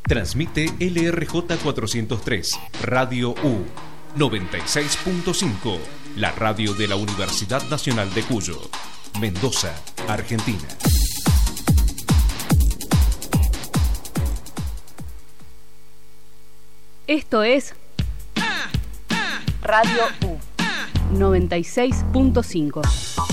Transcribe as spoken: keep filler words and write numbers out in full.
Transmite L R J cuatrocientos tres, Radio U, noventa y seis punto cinco, la radio de la Universidad Nacional de Cuyo, Mendoza, Argentina. Esto es Radio U, noventa y seis punto cinco.